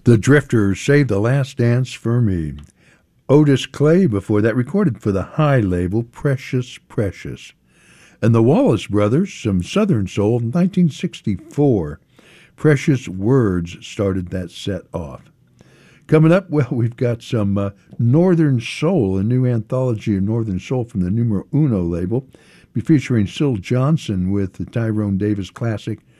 The Drifters, Save the Last Dance for Me. Otis Clay before that, recorded for the High label, Precious Precious. And the Wallace Brothers, some Southern Soul, 1964. Precious Words started that set off. Coming up, well, we've got some Northern Soul, a new anthology of Northern Soul from the Numero Uno label. Be featuring Syl Johnson with the Tyrone Davis classic,